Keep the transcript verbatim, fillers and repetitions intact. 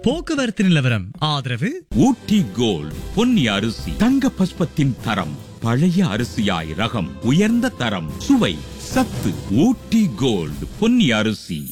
போக்குவரத்து நிலவரம் ஆதரவு ஊட்டி கோல்ட் பொன்னி அரிசி தங்க பஸ்பத்தின் தரம், பழைய அரிசியாய் ரகம், உயர்ந்த தரம், சுவை, சத்து. ஊட்டி கோல்ட் பொன்னி அரிசி.